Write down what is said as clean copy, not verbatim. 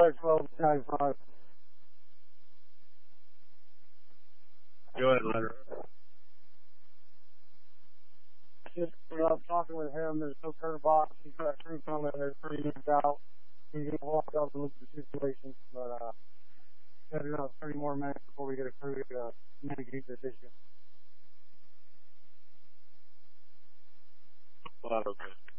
$12.95. Go ahead, Leonard. Just talking with him, there's no curve box. He's got crew coming, there's 3 minutes out. He's going to walk up and look at the situation, but got about 30 more minutes before we get a crew to mitigate this issue. Well, okay.